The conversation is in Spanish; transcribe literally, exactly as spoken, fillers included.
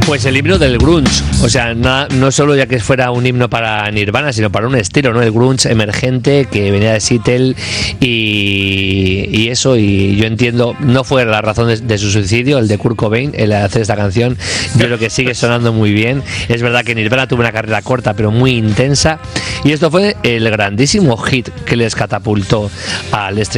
Pues el himno del grunge, o sea, no, no solo ya que fuera un himno para Nirvana, sino para un estilo, ¿no? El grunge emergente que venía de Seattle y, y eso, y yo entiendo, no fue la razón de, de su suicidio, el de Kurt Cobain, el hacer esta canción, yo creo que sigue sonando muy bien. Es verdad que Nirvana tuvo una carrera corta, pero muy intensa, y esto fue el grandísimo hit que les catapultó al estrella